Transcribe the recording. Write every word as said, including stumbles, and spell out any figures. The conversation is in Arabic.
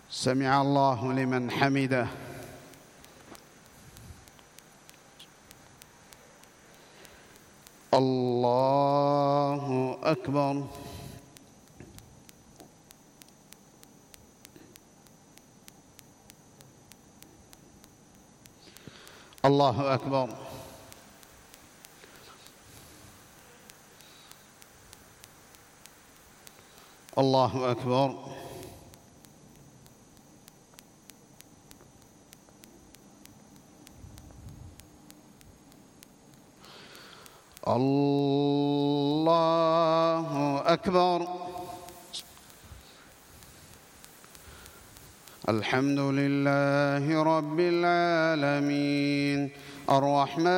سمع الله لمن حمده. الله أكبر. الله أكبر. الله أكبر. الله أكبر. الحمد لله رب العالمين الرحمن